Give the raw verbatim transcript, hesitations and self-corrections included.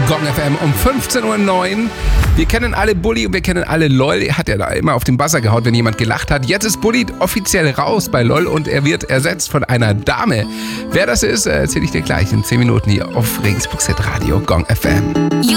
Gong F M um fünfzehn Uhr neun. Wir kennen alle Bulli und wir kennen alle LOL. Er hat ja da immer auf den Buzzer gehaut, wenn jemand gelacht hat. Jetzt ist Bulli offiziell raus bei LOL und er wird ersetzt von einer Dame. Wer das ist, erzähle ich dir gleich in zehn Minuten hier auf Regensburg Radio Gong F M.